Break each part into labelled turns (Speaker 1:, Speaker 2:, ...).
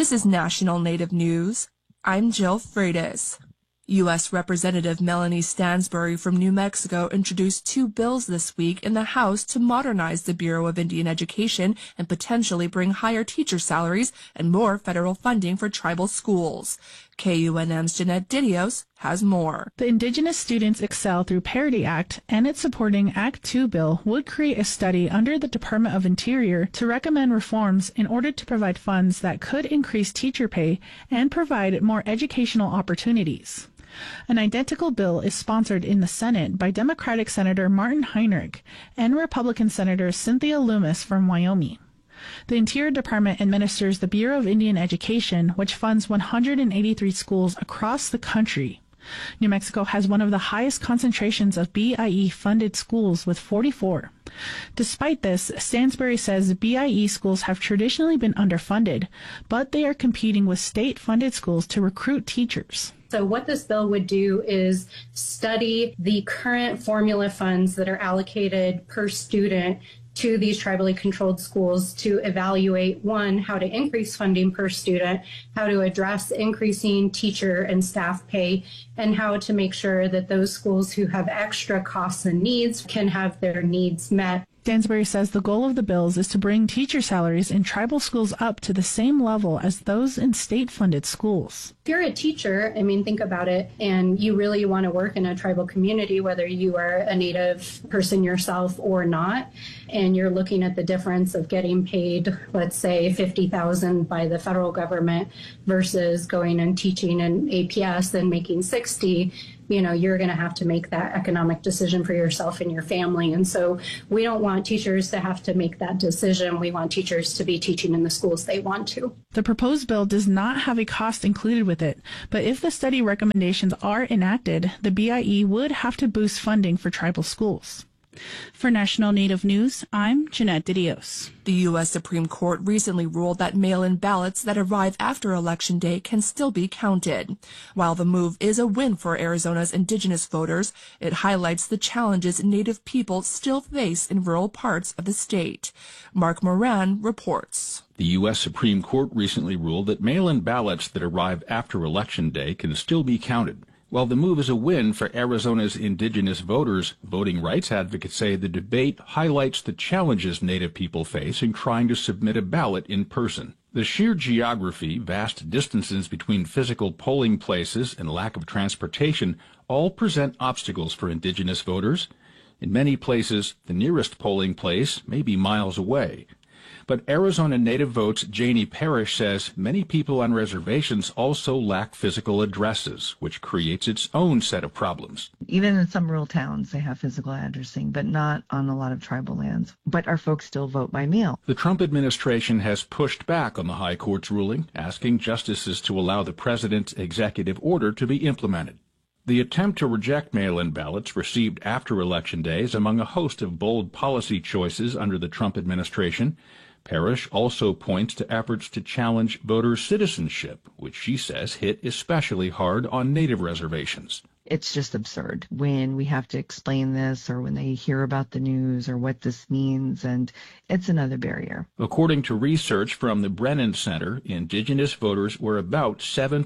Speaker 1: This is National Native News. I'm Jill Freitas. U.S. Representative Melanie Stansbury from New Mexico introduced 2 bills this week in the House to modernize the Bureau of Indian Education and potentially bring higher teacher salaries and more federal funding for tribal schools. KUNM's Jeanette Didios has more.
Speaker 2: The Indigenous Students Excel Through Parity Act and its supporting Act 2 bill would create a study under the Department of Interior to recommend reforms in order to provide funds that could increase teacher pay and provide more educational opportunities. An identical bill is sponsored in the Senate by Democratic Senator Martin Heinrich and Republican Senator Cynthia Lummis from Wyoming. The Interior Department administers the Bureau of Indian Education, which funds 183 schools across the country. New Mexico has one of the highest concentrations of BIE-funded schools with 44. Despite this, Stansbury says BIE schools have traditionally been underfunded, but they are competing with state-funded schools to recruit teachers.
Speaker 3: So what this bill would do is study the current formula funds that are allocated per student to these tribally controlled schools to evaluate, one, how to increase funding per student, how to address increasing teacher and staff pay, and how to make sure that those schools who have extra costs and needs can have their needs met.
Speaker 2: Stansbury says the goal of the bills is to bring teacher salaries in tribal schools up to the same level as those in state-funded schools.
Speaker 3: If you're a teacher, think about it, and you really want to work in a tribal community, whether you are a Native person yourself or not, and you're looking at the difference of getting paid, let's say, $50,000 by the federal government versus going and teaching in APS and making $60,000, you're going to have to make that economic decision for yourself and your family. And so we don't want teachers to have to make that decision. We want teachers to be teaching in the schools they want to.
Speaker 2: The proposed bill does not have a cost included with it, but if the study recommendations are enacted, the BIE would have to boost funding for tribal schools. For National Native News, I'm Jeanette Didios.
Speaker 1: The U.S. Supreme Court recently ruled that mail-in ballots that arrive after Election Day can still be counted. While the move is a win for Arizona's indigenous voters, it highlights the challenges Native people still face in rural parts of the state. Mark Moran reports.
Speaker 4: The U.S. Supreme Court recently ruled that mail-in ballots that arrive after Election Day can still be counted. While the move is a win for Arizona's indigenous voters, voting rights advocates say the debate highlights the challenges Native people face in trying to submit a ballot in person. The sheer geography, vast distances between physical polling places, and lack of transportation all present obstacles for indigenous voters. In many places, the nearest polling place may be miles away. But Arizona Native Votes' Janie Parrish says many people on reservations also lack physical addresses, which creates its own set of problems.
Speaker 5: Even in some rural towns, they have physical addressing, but not on a lot of tribal lands. But our folks still vote by mail.
Speaker 4: The Trump administration has pushed back on the High Court's ruling, asking justices to allow the president's executive order to be implemented. The attempt to reject mail-in ballots received after Election Day is among a host of bold policy choices under the Trump administration. Parrish also points to efforts to challenge voter citizenship, which she says hit especially hard on Native reservations.
Speaker 5: It's just absurd when we have to explain this or when they hear about the news or what this means, and it's another barrier.
Speaker 4: According to research from the Brennan Center, indigenous voters were about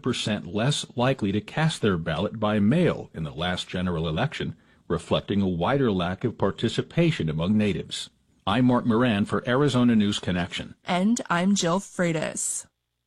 Speaker 4: 7% less likely to cast their ballot by mail in the last general election, reflecting a wider lack of participation among Natives. I'm Mark Moran for Arizona News Connection.
Speaker 1: And I'm Jill Freitas.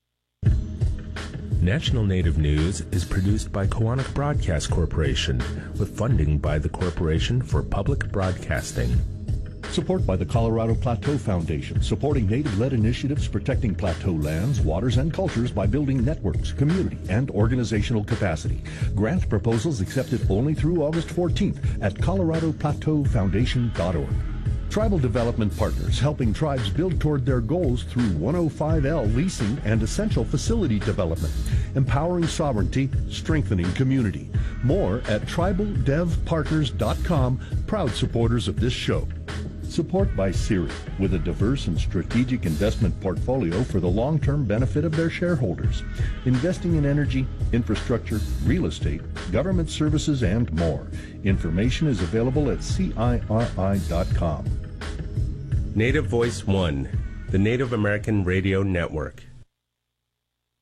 Speaker 6: National Native News is produced by Koahnic Broadcast Corporation with funding by the Corporation for Public Broadcasting.
Speaker 7: Support by the Colorado Plateau Foundation, supporting Native-led initiatives protecting plateau lands, waters, and cultures by building networks, community, and organizational capacity. Grant proposals accepted only through August 14th at coloradoplateaufoundation.org. Tribal Development Partners, helping tribes build toward their goals through 105L leasing and essential facility development, empowering sovereignty, strengthening community. More at tribaldevpartners.com, proud supporters of this show. Support by CIRI, with a diverse and strategic investment portfolio for the long-term benefit of their shareholders, investing in energy, infrastructure, real estate, government services, and more. Information is available at CIRI.com.
Speaker 6: Native Voice One, the Native American Radio Network.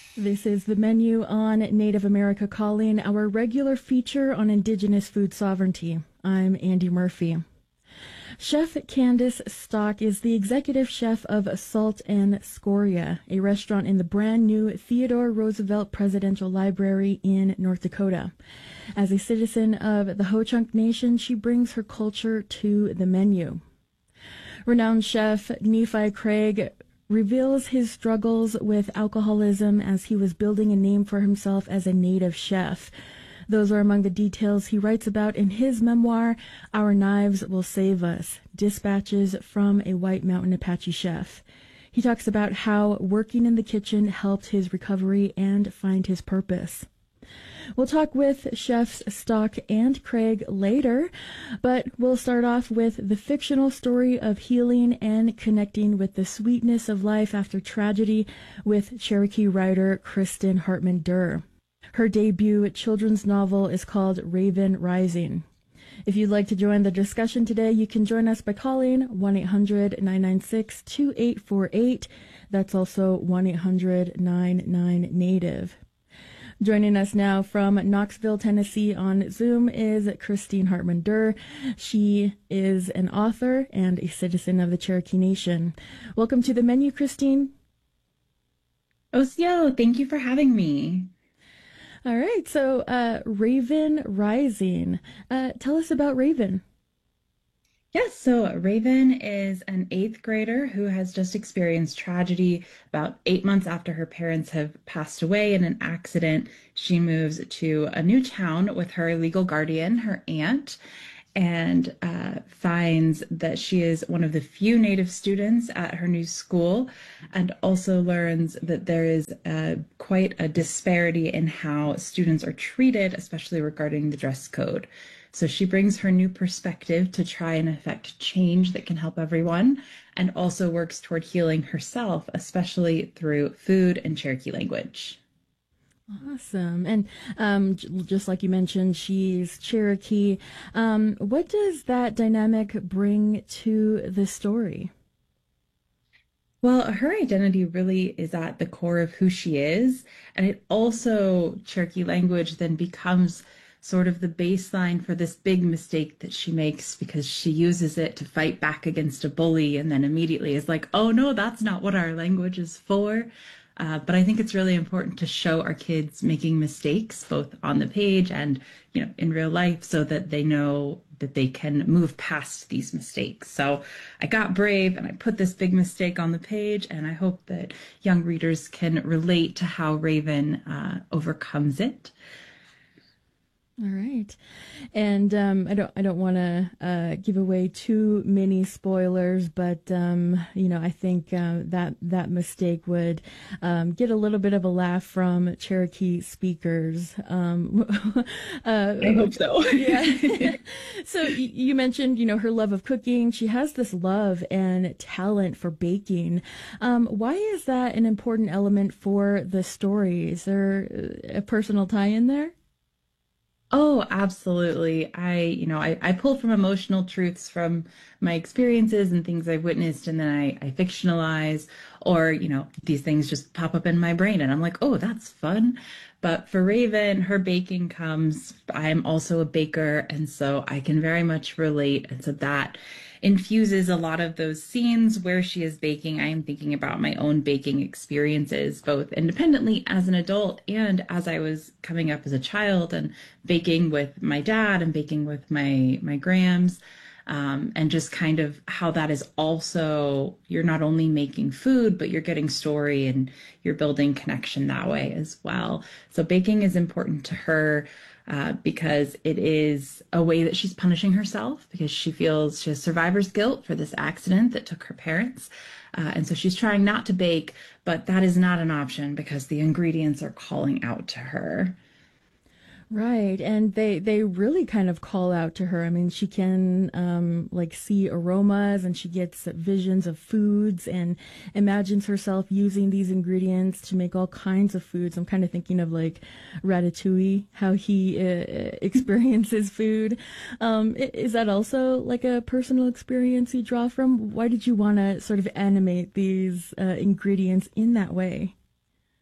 Speaker 8: This is the menu on Native America Calling, our regular feature on Indigenous food sovereignty. I'm Andy Murphy. Chef Candace Stock is the executive chef of Salt and Scoria, a restaurant in the brand new Theodore Roosevelt Presidential Library in North Dakota. As a citizen of the Ho-Chunk Nation, she brings her culture to the menu. Renowned chef Nephi Craig reveals his struggles with alcoholism as he was building a name for himself as a native chef. Those are among the details he writes about in his memoir, Our Knives Will Save Us, Dispatches from a White Mountain Apache Chef. He talks about how working in the kitchen helped his recovery and find his purpose. We'll talk with Chefs Stock and Craig later, but we'll start off with the fictional story of healing and connecting with the sweetness of life after tragedy with Cherokee writer Kristen Hartman Durr. Her debut children's novel is called Raven Rising. If you'd like to join the discussion today, you can join us by calling 1-800-996-2848. That's also 1-800-99-NATIVE. Joining us now from Knoxville, Tennessee on Zoom is Christine Hartman Durr. She is an author and a citizen of the Cherokee Nation. Welcome to the menu, Christine.
Speaker 9: Osio, thank you for having me.
Speaker 8: All right, so Raven Rising. Tell us about Raven.
Speaker 9: Yes, so Raven is an 8th grader who has just experienced tragedy. About 8 months after her parents have passed away in an accident, she moves to a new town with her legal guardian, her aunt, and finds that she is one of the few Native students at her new school, and also learns that there is quite a disparity in how students are treated, especially regarding the dress code. So she brings her new perspective to try and affect change that can help everyone, and also works toward healing herself, especially through food and Cherokee language.
Speaker 8: Awesome. And just like you mentioned, she's Cherokee. What does that dynamic bring to the story?
Speaker 9: Well, her identity really is at the core of who she is. And it also, Cherokee language then becomes sort of the baseline for this big mistake that she makes, because she uses it to fight back against a bully and then immediately is like, oh no, that's not what our language is for. But I think it's really important to show our kids making mistakes, both on the page and, in real life, so that they know that they can move past these mistakes. So I got brave and I put this big mistake on the page, and I hope that young readers can relate to how Raven overcomes it.
Speaker 8: All right. And I don't want to give away too many spoilers, but I think that mistake would get a little bit of a laugh from Cherokee speakers.
Speaker 9: I hope so.
Speaker 8: Yeah. So you mentioned, her love of cooking. She has this love and talent for baking. Why is that an important element for the story? Is there a personal tie-in there?
Speaker 9: Oh, absolutely. I pull from emotional truths from my experiences and things I've witnessed, and then I fictionalize, or, these things just pop up in my brain and I'm like, oh, that's fun. But for Raven, her baking comes, I'm also a baker, and so I can very much relate. And so that infuses a lot of those scenes where she is baking. I am thinking about my own baking experiences, both independently as an adult and as I was coming up as a child, and baking with my dad and baking with my grams, and just kind of how that is also, you're not only making food, but you're getting story and you're building connection that way as well. So baking is important to her. Because it is a way that she's punishing herself, because she feels she has survivor's guilt for this accident that took her parents. And so she's trying not to bake, but that is not an option because the ingredients are calling out to her.
Speaker 8: Right, and they really kind of call out to her. I mean, she can see aromas, and she gets visions of foods and imagines herself using these ingredients to make all kinds of foods. I'm kind of thinking of like Ratatouille, how he experiences food. Is that also like a personal experience you draw from? Why did you want to sort of animate these ingredients in that way?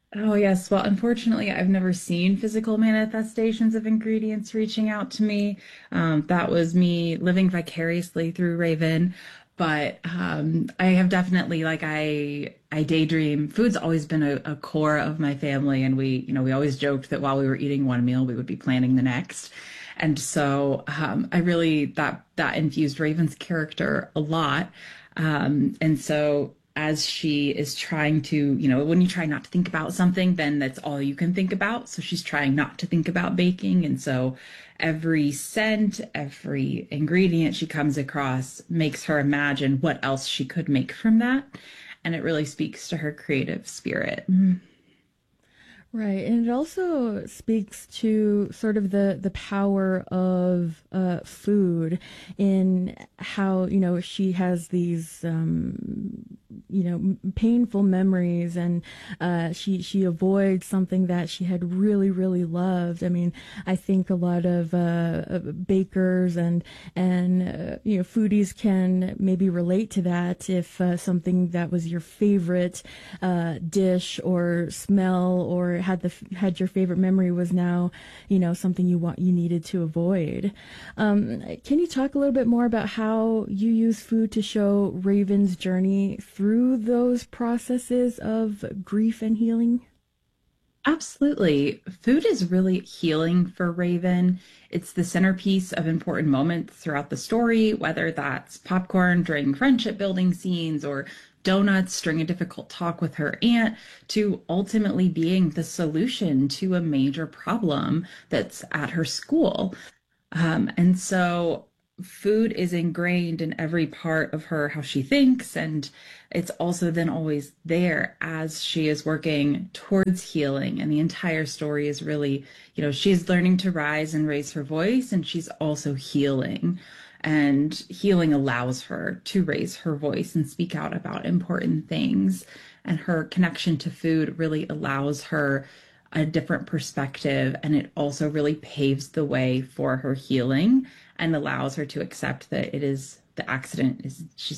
Speaker 9: Oh, yes. Well, unfortunately, I've never seen physical manifestations of ingredients reaching out to me. That was me living vicariously through Raven. But I have definitely, like, I daydream. Food's always been a core of my family. And we always joked that while we were eating one meal, we would be planning the next. And so I really, that infused Raven's character a lot. And so as she is trying to, when you try not to think about something, then that's all you can think about. So she's trying not to think about baking. And so every scent, every ingredient she comes across makes her imagine what else she could make from that. And it really speaks to her creative spirit.
Speaker 8: Right, and it also speaks to sort of the power of food in how, she has these painful memories, and she avoids something that she had really, really loved. I mean, I think a lot of bakers and foodies can maybe relate to that. If something that was your favorite dish or smell or had your favorite memory was now something you needed to avoid. Can you talk a little bit more about how you use food to show Raven's journey through those processes of grief and healing?
Speaker 9: Absolutely. Food is really healing for Raven. It's the centerpiece of important moments throughout the story, whether that's popcorn during friendship building scenes or donuts during a difficult talk with her aunt, to ultimately being the solution to a major problem that's at her school. And so food is ingrained in every part of her, how she thinks, and it's also then always there as she is working towards healing. And the entire story is really, she's learning to rise and raise her voice, and she's also healing. And healing allows her to raise her voice and speak out about important things. And her connection to food really allows her a different perspective. And it also really paves the way for her healing and allows her to accept that it is the accident is she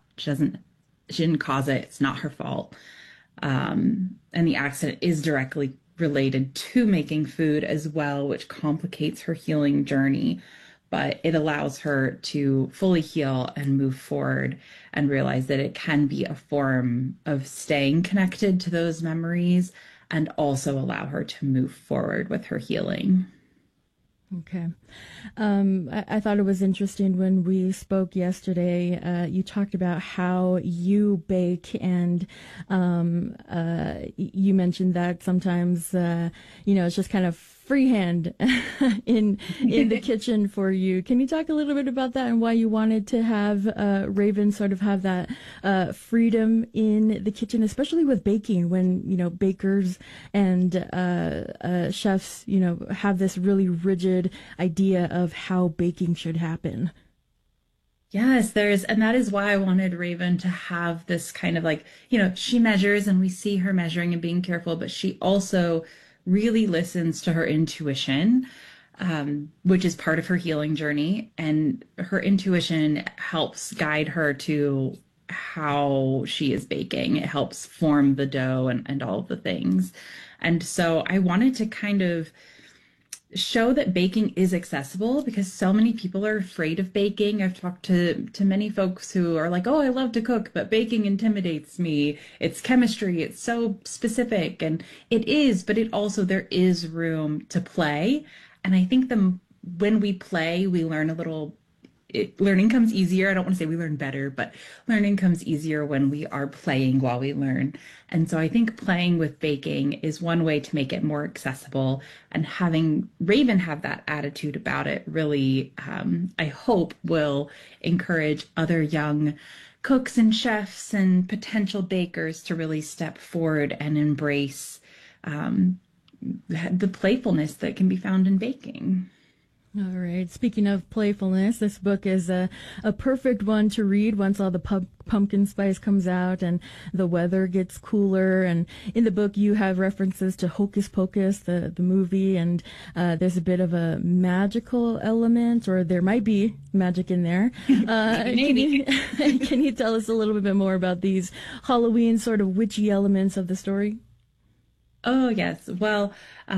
Speaker 9: didn't cause it. It's not her fault. And the accident is directly related to making food as well, which complicates her healing journey. But it allows her to fully heal and move forward and realize that it can be a form of staying connected to those memories and also allow her to move forward with her healing.
Speaker 8: Okay. I thought it was interesting when we spoke yesterday, you talked about how you bake, and you mentioned that sometimes, it's just kind of freehand in the kitchen for you. Can you talk a little bit about that and why you wanted to have Raven sort of have that freedom in the kitchen, especially with baking, when bakers and chefs have this really rigid idea of how baking should happen?
Speaker 9: Yes, and that is why I wanted Raven to have this kind of like, she measures and we see her measuring and being careful, but she also really listens to her intuition, which is part of her healing journey. And her intuition helps guide her to how she is baking. It helps form the dough and all of the things. And so I wanted to kind of show that baking is accessible, because so many people are afraid of baking. I've talked to many folks who are like, oh, I love to cook, but baking intimidates me. It's chemistry. It's so specific. And it is, but there is room to play. And I think when we play, we learn learning comes easier. I don't want to say we learn better, but learning comes easier when we are playing while we learn. And so I think playing with baking is one way to make it more accessible, and having Raven have that attitude about it really, I hope, will encourage other young cooks and chefs and potential bakers to really step forward and embrace the playfulness that can be found in baking.
Speaker 8: All right. Speaking of playfulness, this book is a perfect one to read once all the pumpkin spice comes out and the weather gets cooler. And in the book, you have references to Hocus Pocus, the movie, and there's a bit of a magical element, or there might be magic in there.
Speaker 9: Maybe.
Speaker 8: Can you tell us a little bit more about these Halloween sort of witchy elements of the story?
Speaker 9: Oh, yes. Well,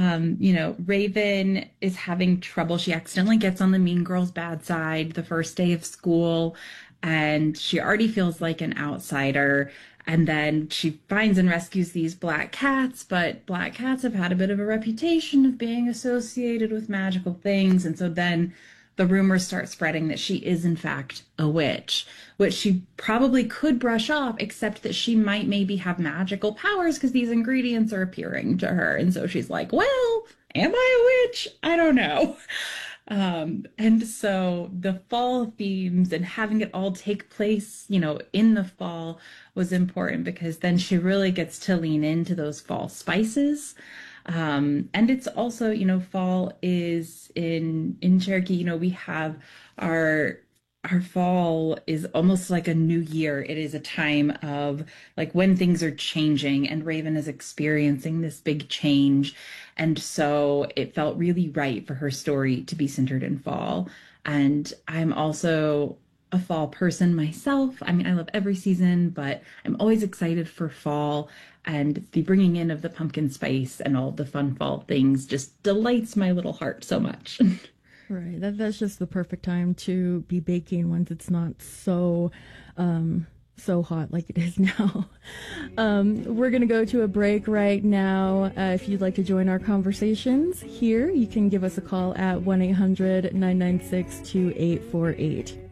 Speaker 9: Raven is having trouble. She accidentally gets on the mean girl's bad side the first day of school, and she already feels like an outsider. And then she finds and rescues these black cats, but black cats have had a bit of a reputation of being associated with magical things. And so then the rumors start spreading that she is, in fact, a witch, which she probably could brush off, except that she might maybe have magical powers because these ingredients are appearing to her. And so she's like, well, am I a witch? I don't know. And so the fall themes and having it all take place, in the fall was important because then she really gets to lean into those fall spices. And it's also, fall is in Cherokee, we have our fall is almost like a new year. It is a time of like when things are changing, and Raven is experiencing this big change. And so it felt really right for her story to be centered in fall. And I'm also a fall person myself. I mean, I love every season, but I'm always excited for fall. And the bringing in of the pumpkin spice and all the fun fall things just delights my little heart so much.
Speaker 8: Right. That's just the perfect time to be baking once it's not so hot like it is now. We're going to go to a break right now. If you'd like to join our conversations here, you can give us a call at 1-800-996-2848.